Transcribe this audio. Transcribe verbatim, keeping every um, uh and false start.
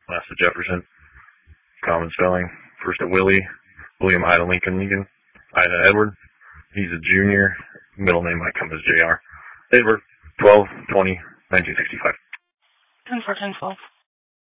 last of Jefferson. Common spelling. First of Willie. William Ida Lincoln Lincoln. Ida Edward. He's a junior. Middle name might come as J R. Date of birth, twelve twenty nineteen sixty-five. ten four ten twelve.